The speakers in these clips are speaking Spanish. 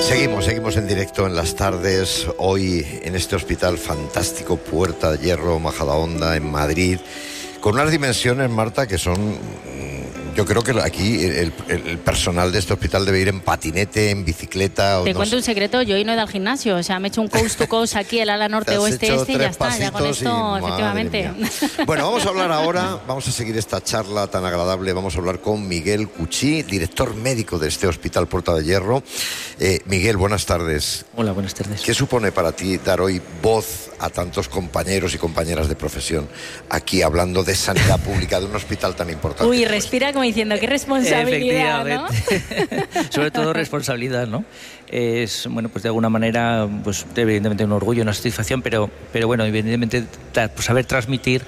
Seguimos en directo en las tardes, hoy en este hospital fantástico, Puerta de Hierro, Majadahonda, en Madrid, con unas dimensiones, Marta, que son... Yo creo que aquí el personal de este hospital debe ir en patinete, en bicicleta... Te cuento un secreto, yo hoy no he ido al gimnasio, o sea, me he hecho un coast to coast aquí, el ala norte, oeste, este, y ya está, ya con esto, efectivamente. Bueno, vamos a hablar ahora, vamos a seguir esta charla tan agradable, vamos a hablar con Miguel Cuchí, director médico de este hospital Puerta de Hierro. Miguel, buenas tardes. Hola, buenas tardes. ¿Qué supone para ti dar hoy voz a tantos compañeros y compañeras de profesión aquí hablando de sanidad pública de un hospital tan importante? Uy, respira como diciendo, qué responsabilidad, ¿no? Sobre todo responsabilidad, ¿no? Es, bueno, pues de alguna manera, pues evidentemente un orgullo, una satisfacción, pero bueno, evidentemente pues saber transmitir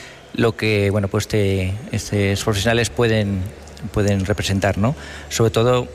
lo que, bueno, pues estos profesionales pueden representar, ¿no? Sobre todo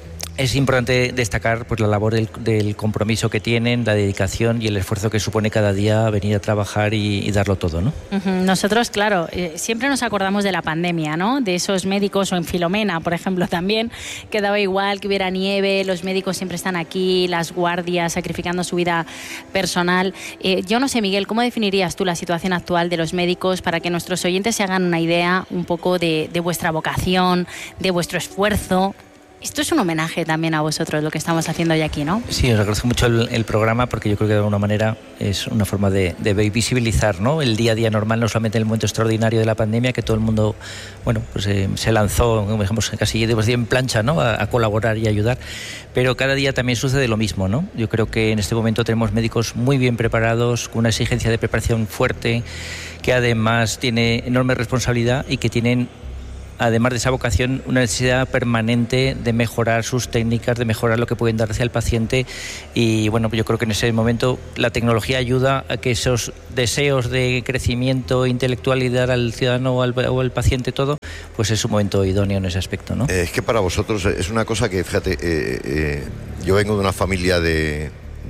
es importante destacar pues la labor del compromiso que tienen, la dedicación y el esfuerzo que supone cada día venir a trabajar y darlo todo, ¿no? Nosotros, claro, siempre nos acordamos de la pandemia, ¿no? De esos médicos, o en Filomena, por ejemplo, también, que daba igual que hubiera nieve, los médicos siempre están aquí, las guardias sacrificando su vida personal. Yo no sé, Miguel, ¿cómo definirías tú la situación actual de los médicos para que nuestros oyentes se hagan una idea un poco de vuestra vocación, de vuestro esfuerzo? Esto es un homenaje también a vosotros, lo que estamos haciendo hoy aquí, ¿no? Sí, os agradezco mucho el programa, porque yo creo que de alguna manera es una forma de visibilizar, ¿no?, el día a día normal, no solamente en el momento extraordinario de la pandemia, que todo el mundo, bueno, pues se lanzó, digamos, casi en plancha, ¿no?, a colaborar y ayudar, pero cada día también sucede lo mismo, ¿no? Yo creo que en este momento tenemos médicos muy bien preparados, con una exigencia de preparación fuerte, que además tiene enorme responsabilidad y que tienen, además de esa vocación, una necesidad permanente de mejorar sus técnicas, de mejorar lo que pueden dar hacia el paciente. Y bueno, yo creo que en ese momento la tecnología ayuda a que esos deseos de crecimiento intelectual y dar al ciudadano o al paciente todo, pues es un momento idóneo en ese aspecto, ¿no? Es que para vosotros es una cosa que, fíjate, yo vengo de una familia de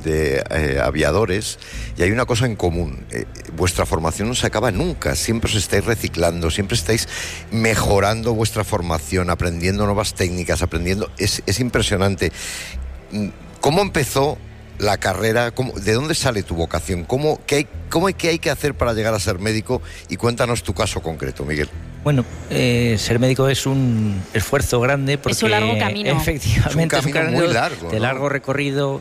aviadores, y hay una cosa en común: vuestra formación no se acaba nunca, siempre os estáis reciclando, siempre estáis mejorando vuestra formación, aprendiendo nuevas técnicas, es impresionante. ¿Cómo empezó la carrera? ¿De dónde sale tu vocación? ¿Qué hay que hacer para llegar a ser médico? Y cuéntanos tu caso concreto, Miguel. Bueno, ser médico es un esfuerzo grande, porque es un largo camino. Efectivamente, es un camino muy largo, de largo recorrido,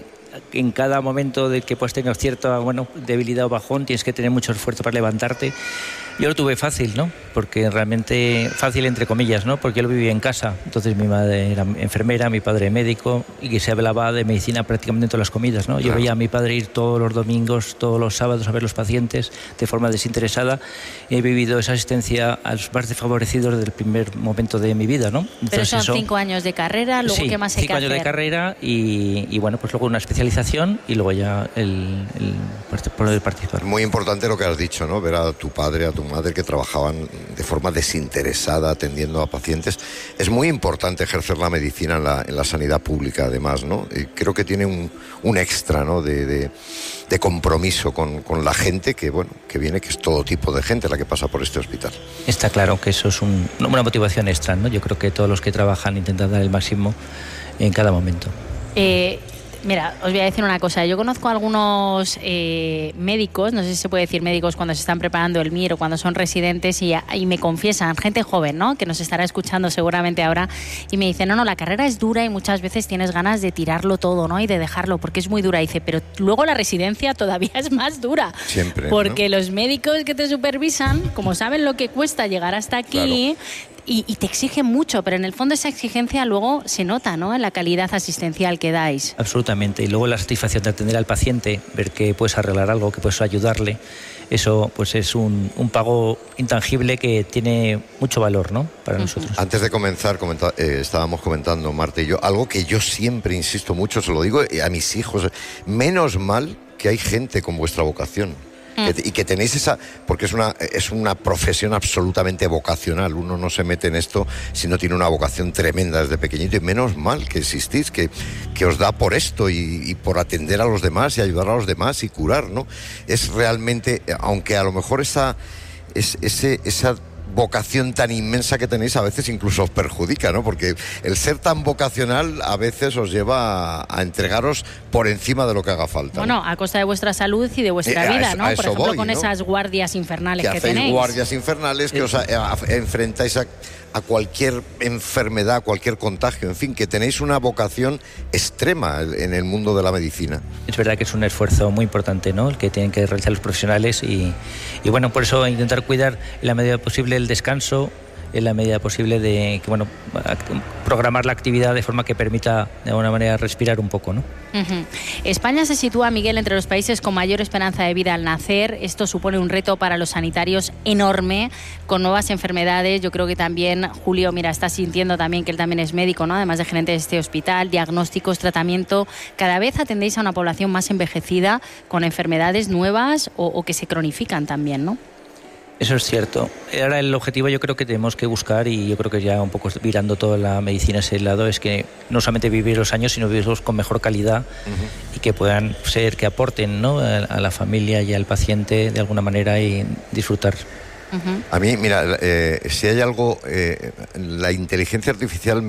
en cada momento de que puedes tener cierta debilidad o bajón, tienes que tener mucho esfuerzo para levantarte. Yo lo tuve fácil, ¿no? Porque realmente fácil entre comillas, ¿no? Porque yo lo vivía en casa. Entonces mi madre era enfermera, mi padre médico, y que se hablaba de medicina prácticamente en todas las comidas, ¿no? Claro. Yo veía a mi padre ir todos los domingos, todos los sábados a ver los pacientes de forma desinteresada, y he vivido esa asistencia a los más desfavorecidos desde el primer momento de mi vida, ¿no? Entonces, pero son 5 años de carrera, luego sí, ¿qué más hay que hacer? 5 años de carrera y bueno, pues luego una especialización y luego ya el participar. Muy importante lo que has dicho, ¿no? Ver a tu padre, a tu madre, que trabajaban de forma desinteresada atendiendo a pacientes. Es muy importante ejercer la medicina en la sanidad pública, además, ¿no? Y creo que tiene un extra, ¿no?, de compromiso con la gente que viene, que es todo tipo de gente la que pasa por este hospital. Está claro que eso es una motivación extra, ¿no? Yo creo que todos los que trabajan intentan dar el máximo en cada momento. Mira, os voy a decir una cosa. Yo conozco a algunos médicos, no sé si se puede decir médicos cuando se están preparando el MIR o cuando son residentes, y me confiesan, gente joven, ¿no?, que nos estará escuchando seguramente ahora, y me dicen, no, la carrera es dura y muchas veces tienes ganas de tirarlo todo, ¿no?, y de dejarlo porque es muy dura. Y dice, pero luego la residencia todavía es más dura. Siempre, porque ¿no? Los médicos que te supervisan, como saben lo que cuesta llegar hasta aquí... Claro. Y te exigen mucho, pero en el fondo esa exigencia luego se nota, ¿no?, en la calidad asistencial que dais. Absolutamente. Y luego la satisfacción de atender al paciente, ver que puedes arreglar algo, que puedes ayudarle, eso pues es un pago intangible que tiene mucho valor, ¿no?, para nosotros. Antes de comenzar, estábamos comentando, Marta y yo, algo que yo siempre insisto mucho, se lo digo a mis hijos: menos mal que hay gente con vuestra vocación. Y que tenéis esa, porque es una profesión absolutamente vocacional. Uno no se mete en esto si no tiene una vocación tremenda desde pequeñito, y menos mal que existís, que os da por esto y por atender a los demás y ayudar a los demás y curar, ¿no? Es realmente, aunque a lo mejor esa vocación tan inmensa que tenéis a veces incluso os perjudica, ¿no? Porque el ser tan vocacional a veces os lleva a entregaros por encima de lo que haga falta. Bueno, a costa de vuestra salud y de vuestra vida, ¿no? Por ejemplo, con esas guardias infernales que tenéis. Hacéis guardias infernales, que os enfrentáis a cualquier enfermedad, a cualquier contagio, en fin, que tenéis una vocación extrema en el mundo de la medicina. Es verdad que es un esfuerzo muy importante, ¿no?, el que tienen que realizar los profesionales y bueno, por eso intentar cuidar en la medida posible el descanso, en la medida posible de que, bueno, programar la actividad de forma que permita de alguna manera respirar un poco, ¿no? Uh-huh. España se sitúa, Miguel, entre los países con mayor esperanza de vida al nacer. Esto supone un reto para los sanitarios enorme, con nuevas enfermedades. Yo creo que también, Julio, mira, está sintiendo también que él también es médico, ¿no? Además de gerente de este hospital, diagnósticos, tratamiento. Cada vez atendéis a una población más envejecida, con enfermedades nuevas o que se cronifican también, ¿no? Eso es cierto. Ahora el objetivo yo creo que tenemos que buscar, y yo creo que ya un poco virando toda la medicina a ese lado, es que no solamente vivir los años, sino vivirlos con mejor calidad y que puedan ser, que aporten, ¿no?, a la familia y al paciente de alguna manera y disfrutar. Uh-huh. A mí, mira, si hay algo, la inteligencia artificial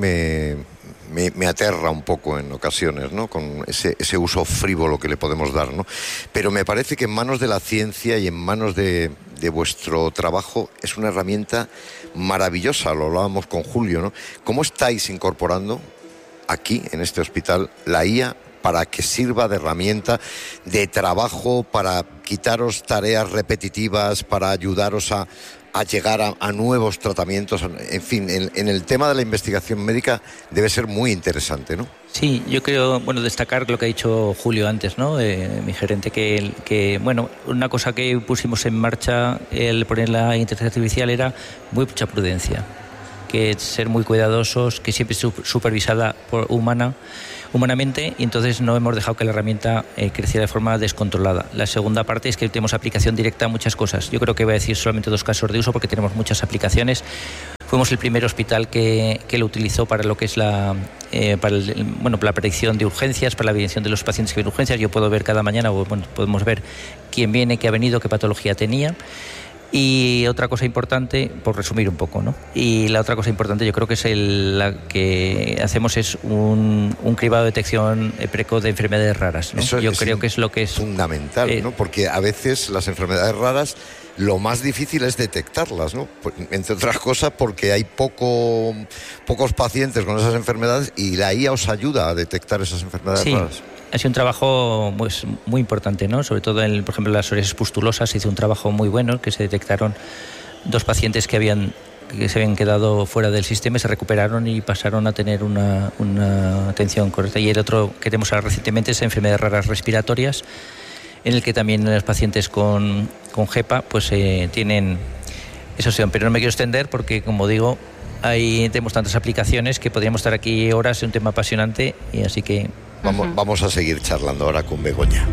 me aterra un poco en ocasiones, ¿no?, con ese uso frívolo que le podemos dar, ¿no? Pero me parece que en manos de la ciencia y en manos de vuestro trabajo es una herramienta maravillosa. Lo hablábamos con Julio, ¿no? ¿Cómo estáis incorporando aquí, en este hospital, la IA para que sirva de herramienta de trabajo, para quitaros tareas repetitivas, para ayudaros a llegar a nuevos tratamientos? En fin, en el tema de la investigación médica debe ser muy interesante, ¿no? Sí, yo creo, bueno, destacar lo que ha dicho Julio antes, ¿no?, mi gerente, que bueno, una cosa que pusimos en marcha, el poner la inteligencia artificial, era mucha prudencia, que ser muy cuidadosos, que siempre supervisada humanamente, y entonces no hemos dejado que la herramienta creciera de forma descontrolada. La segunda parte es que tenemos aplicación directa a muchas cosas. Yo creo que voy a decir solamente 2 casos de uso porque tenemos muchas aplicaciones. Fuimos el primer hospital que lo utilizó para lo que es para la predicción de urgencias, para la evidencia de los pacientes que vienen urgencias. Yo puedo ver cada mañana, podemos ver quién viene, qué ha venido, qué patología tenía. Y otra cosa importante, por resumir un poco, ¿no? Y la otra cosa importante yo creo que es la que hacemos es un cribado de detección precoz de enfermedades raras, ¿no? Yo creo que es lo que es fundamental, ¿no? Porque a veces las enfermedades raras, lo más difícil es detectarlas, ¿no? Entre otras cosas porque hay pocos pacientes con esas enfermedades y la IA os ayuda a detectar esas enfermedades raras. Ha sido un trabajo pues, muy importante, ¿no? Sobre todo, por ejemplo, en las psoriasis pustulosas se hizo un trabajo muy bueno, que se detectaron 2 pacientes que se habían quedado fuera del sistema y se recuperaron y pasaron a tener una atención correcta. Y el otro que tenemos ahora recientemente es enfermedades raras respiratorias, en el que también los pacientes con GEPA pues tienen esa opción. Pero no me quiero extender porque, como digo, tenemos tantas aplicaciones que podríamos estar aquí horas, es un tema apasionante, y así que... Vamos a seguir charlando ahora con Begoña.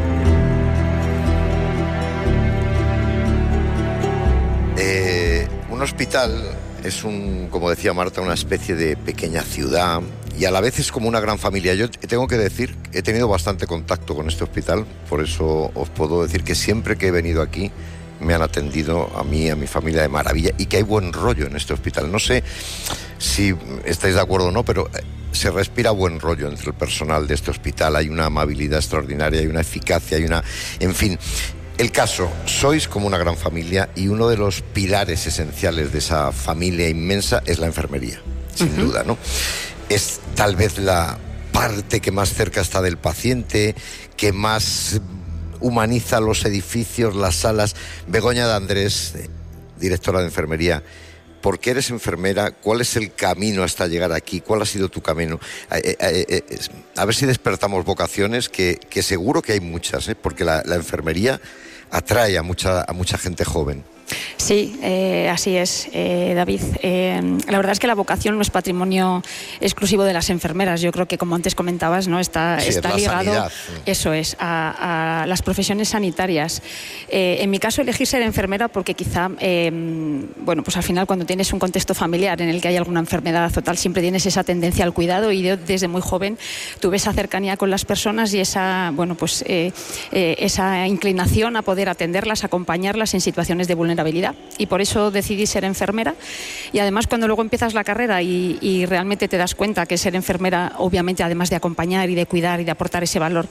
Un hospital es como decía Marta, una especie de pequeña ciudad y a la vez es como una gran familia. Yo tengo que decir, he tenido bastante contacto con este hospital, por eso os puedo decir que siempre que he venido aquí me han atendido a mí, a mi familia, de maravilla, y que hay buen rollo en este hospital. No sé si estáis de acuerdo o no, pero se respira buen rollo entre el personal de este hospital. Hay una amabilidad extraordinaria, hay una eficacia, en fin. El caso, sois como una gran familia y uno de los pilares esenciales de esa familia inmensa es la enfermería, sin duda, ¿no? Es tal vez la parte que más cerca está del paciente, que más humaniza los edificios, las salas. Begoña de Andrés, directora de enfermería, ¿por qué eres enfermera? ¿Cuál es el camino hasta llegar aquí? ¿Cuál ha sido tu camino? A ver si despertamos vocaciones, que seguro que hay muchas, porque la enfermería atrae a mucha gente joven. Sí, así es, David. La verdad es que la vocación no es patrimonio exclusivo de las enfermeras. Yo creo que, como antes comentabas, ¿no? está ligado, sanidad. Eso es, a las profesiones sanitarias. En mi caso elegí ser enfermera porque quizá, pues al final cuando tienes un contexto familiar en el que hay alguna enfermedad o tal, siempre tienes esa tendencia al cuidado, y yo desde muy joven tuve esa cercanía con las personas y esa inclinación a poder atenderlas, acompañarlas en situaciones de vulnerabilidad vulnerabilidad. Y por eso decidí ser enfermera. Y además, cuando luego empiezas la carrera y realmente te das cuenta que ser enfermera, obviamente, además de acompañar y de cuidar y de aportar ese valor,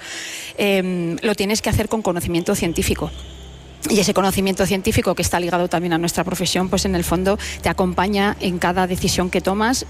lo tienes que hacer con conocimiento científico. Y ese conocimiento científico, que está ligado también a nuestra profesión, pues en el fondo te acompaña en cada decisión que tomas,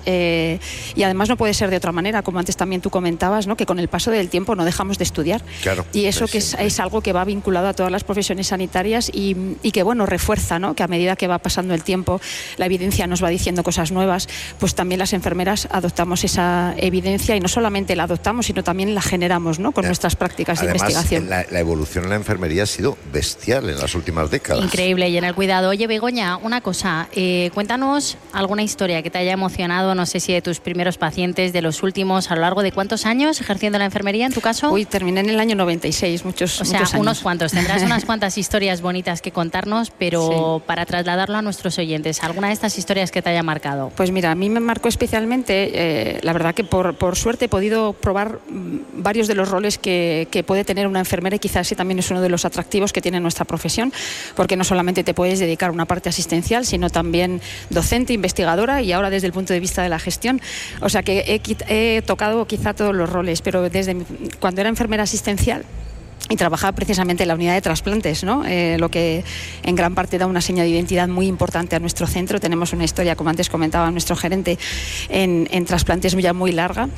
y además no puede ser de otra manera, como antes también tú comentabas, ¿no? Que con el paso del tiempo no dejamos de estudiar. Claro, y eso que es algo que va vinculado a todas las profesiones sanitarias y que, bueno, refuerza, ¿no? Que a medida que va pasando el tiempo, la evidencia nos va diciendo cosas nuevas, pues también las enfermeras adoptamos esa evidencia, y no solamente la adoptamos, sino también la generamos, ¿no? Con nuestras prácticas de investigación. La evolución en la enfermería ha sido bestial en las últimas décadas. Increíble, y en el cuidado. Oye, Begoña, una cosa, cuéntanos alguna historia que te haya emocionado, no sé si de tus primeros pacientes, de los últimos, a lo largo de ¿cuántos años ejerciendo la enfermería en tu caso? Uy, terminé en el año 96, muchos años. Unos cuantos. Tendrás unas cuantas historias bonitas que contarnos, pero para trasladarlo a nuestros oyentes, ¿alguna de estas historias que te haya marcado? Pues mira, a mí me marcó especialmente, la verdad que por suerte he podido probar varios de los roles que puede tener una enfermera, y quizás ese también es uno de los atractivos que tiene nuestra profesión, porque no solamente te puedes dedicar a una parte asistencial, sino también docente, investigadora, y ahora desde el punto de vista de la gestión. O sea que he tocado quizá todos los roles, pero cuando era enfermera asistencial y trabajaba precisamente en la unidad de trasplantes, ¿no? Lo que en gran parte da una seña de identidad muy importante a nuestro centro. Tenemos una historia, como antes comentaba nuestro gerente, en trasplantes ya muy larga,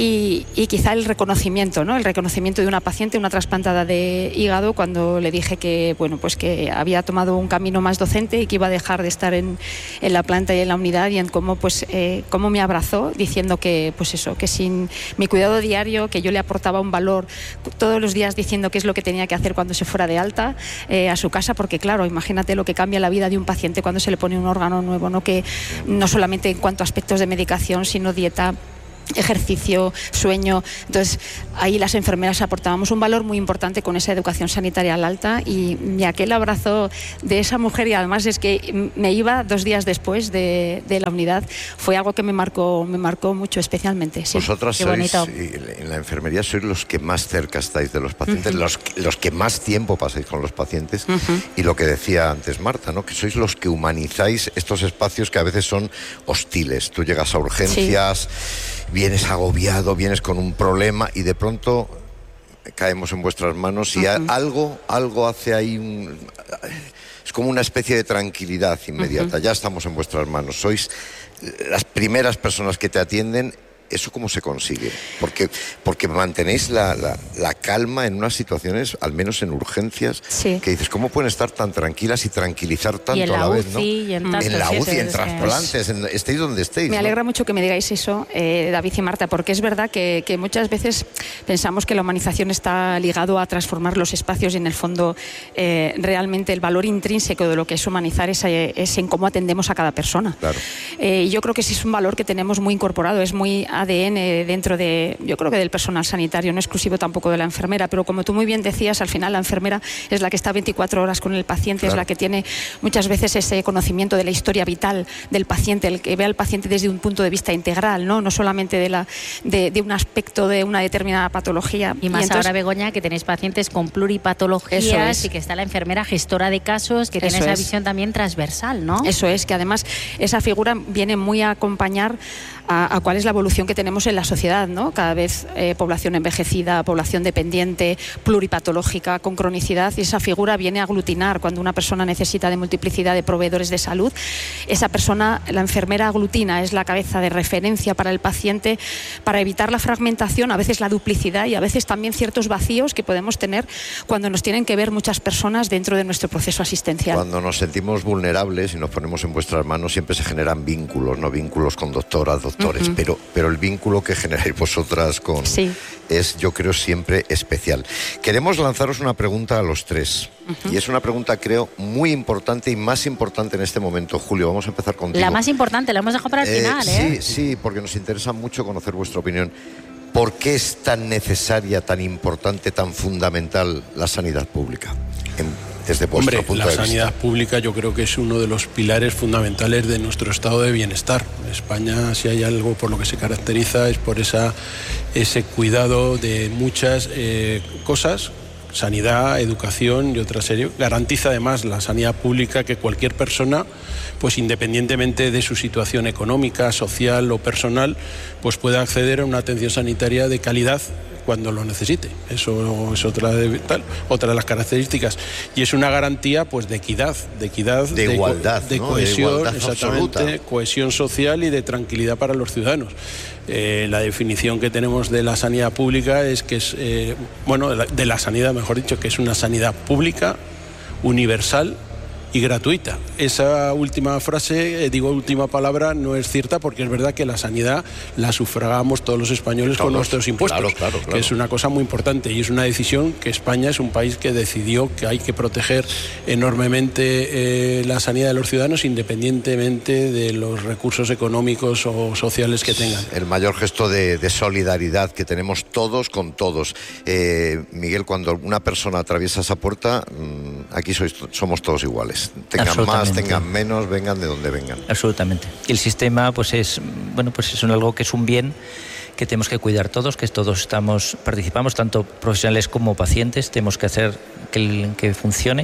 y quizá el reconocimiento, ¿no? El reconocimiento de una paciente, una trasplantada de hígado, cuando le dije que, bueno, pues que había tomado un camino más docente y que iba a dejar de estar en la planta y en la unidad, y en cómo me abrazó, diciendo que, pues eso, que sin mi cuidado diario, que yo le aportaba un valor todos los días, diciendo que es lo que tenía que hacer cuando se fuera de alta a su casa, porque claro, imagínate lo que cambia la vida de un paciente cuando se le pone un órgano nuevo, ¿no? Que no solamente en cuanto a aspectos de medicación, sino dieta, ejercicio, sueño. Entonces ahí las enfermeras aportábamos un valor muy importante con esa educación sanitaria al alta, y aquel abrazo de esa mujer, y además es que me iba 2 días después de la unidad, fue algo que me marcó mucho especialmente. Sí. Vosotras sois, en la enfermería, sois los que más cerca estáis de los pacientes, los que más tiempo pasáis con los pacientes, y lo que decía antes Marta, ¿no? Que sois los que humanizáis estos espacios que a veces son hostiles. Tú llegas a urgencias, vienes agobiado, vienes con un problema, y de pronto caemos en vuestras manos, y algo hace ahí es como una especie de tranquilidad inmediata. Ya estamos en vuestras manos, sois las primeras personas que te atienden. ¿Eso cómo se consigue? Porque mantenéis la calma en unas situaciones, al menos en urgencias, que dices, ¿cómo pueden estar tan tranquilas y tranquilizar tanto a la vez, ¿no? En la UCI, en trasplantes, estéis donde estéis. Me alegra mucho que me digáis eso, David y Marta, porque es verdad que muchas veces pensamos que la humanización está ligado a transformar los espacios, y en el fondo realmente el valor intrínseco de lo que es humanizar es en cómo atendemos a cada persona. Claro. Yo creo que ese es un valor que tenemos muy incorporado, es muy ADN dentro yo creo que del personal sanitario, no exclusivo tampoco de la enfermera, pero como tú muy bien decías, al final la enfermera es la que está 24 horas con el paciente, es la que tiene muchas veces ese conocimiento de la historia vital del paciente, el que ve al paciente desde un punto de vista integral, no solamente de un aspecto de una determinada patología. Y más ahora, Begoña, que tenéis pacientes con pluripatologías, y que está la enfermera gestora de casos, que tiene esa visión también transversal, ¿no? Eso es, que además esa figura viene muy a acompañar a cuál es la evolución que tenemos en la sociedad, ¿no? Cada vez población envejecida, población dependiente, pluripatológica, con cronicidad, y esa figura viene a aglutinar. Cuando una persona necesita de multiplicidad de proveedores de salud, esa persona, la enfermera, aglutina, es la cabeza de referencia para el paciente, para evitar la fragmentación, a veces la duplicidad, y a veces también ciertos vacíos que podemos tener cuando nos tienen que ver muchas personas dentro de nuestro proceso asistencial. Cuando nos sentimos vulnerables y nos ponemos en vuestras manos, siempre se generan vínculos, ¿no? Vínculos con doctoras, doctores, pero el vínculo que generáis vosotras es, yo creo, siempre especial. Queremos lanzaros una pregunta a los tres, y es una pregunta, creo, muy importante, y más importante en este momento. Julio, vamos a empezar contigo. La más importante, la hemos dejado para el final, Sí, porque nos interesa mucho conocer vuestra opinión. ¿Por qué es tan necesaria, tan importante, tan fundamental la sanidad pública? Desde vuestro punto de vista. La sanidad pública yo creo que es uno de los pilares fundamentales de nuestro estado de bienestar. España, si hay algo por lo que se caracteriza, es por ese cuidado de muchas cosas sanidad, educación y otra serie. Garantiza además la sanidad pública que cualquier persona, pues independientemente de su situación económica, social o personal, pues pueda acceder a una atención sanitaria de calidad cuando lo necesite. Eso es otra de las características. Y es una garantía, pues, de equidad, de igualdad, de ¿no? cohesión, de igualdad exactamente, absoluta. Cohesión social y de tranquilidad para los ciudadanos. La definición que tenemos de la sanidad pública es que es, de la sanidad, mejor dicho, que es una sanidad pública, universal y gratuita. Esa última frase, última palabra, no es cierta, porque es verdad que la sanidad la sufragamos todos los españoles con nuestros impuestos, claro. Que es una cosa muy importante, y es una decisión que España es un país que decidió que hay que proteger enormemente la sanidad de los ciudadanos, independientemente de los recursos económicos o sociales que tengan. El mayor gesto de solidaridad que tenemos todos con todos. Miguel, cuando una persona atraviesa esa puerta, aquí somos todos iguales. Tengan más, tengan menos, vengan de donde vengan. Absolutamente. Y el sistema, pues es algo que es un bien que tenemos que cuidar todos, que todos participamos, tanto profesionales como pacientes, tenemos que hacer que funcione.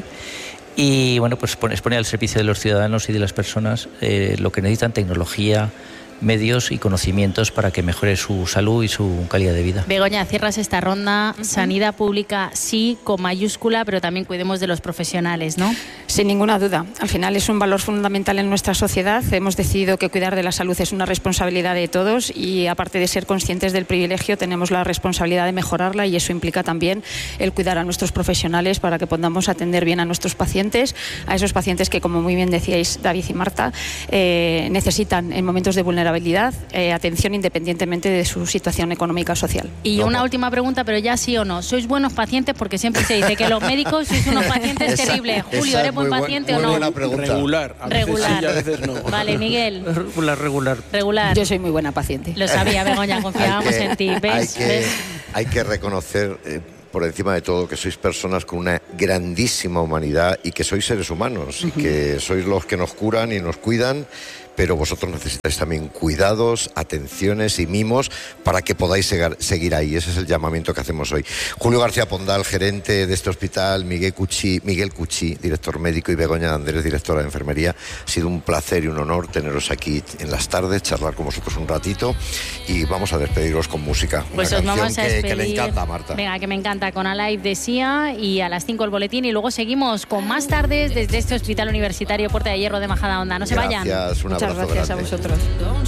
Y pues poner al servicio de los ciudadanos y de las personas lo que necesitan: tecnología, medios y conocimientos para que mejore su salud y su calidad de vida. Begoña, cierras esta ronda. Sanidad pública sí, con mayúscula, pero también cuidemos de los profesionales, ¿no? Sin ninguna duda. Al final es un valor fundamental en nuestra sociedad. Hemos decidido que cuidar de la salud es una responsabilidad de todos, y aparte de ser conscientes del privilegio, tenemos la responsabilidad de mejorarla, y eso implica también el cuidar a nuestros profesionales para que podamos atender bien a nuestros pacientes, a esos pacientes que, como muy bien decíais David y Marta, necesitan en momentos de vulnerabilidad atención independientemente de su situación económica o social. Y una última pregunta, pero ya sí o no. ¿Sois buenos pacientes? Porque siempre se dice que los médicos sois unos pacientes terribles. Julio, ¿eres buen paciente o no? Buena pregunta. Regular. A veces sí y a veces no. Vale, Miguel. Regular. Yo soy muy buena paciente. Lo sabía, Begoña, confiábamos en ti. ¿Ves? Hay que reconocer, por encima de todo, que sois personas con una grandísima humanidad, y que sois seres humanos, y que sois los que nos curan y nos cuidan, pero vosotros necesitáis también cuidados, atenciones y mimos para que podáis seguir ahí. Ese es el llamamiento que hacemos hoy. Julio García Pondal, gerente de este hospital, Miguel Cuchí, director médico, y Begoña Andrés, directora de enfermería. Ha sido un placer y un honor teneros aquí en las tardes, charlar con vosotros un ratito, y vamos a despediros con música. Pues una os vamos canción a despedir. que le encanta a Marta. Venga, que me encanta, con Alive de Sia, y a las 5 el boletín, y luego seguimos con más tardes desde este Hospital Universitario Puerta de Hierro de Majadahonda. No se vayan. Gracias, un abrazo. Muchas gracias grande a vosotros.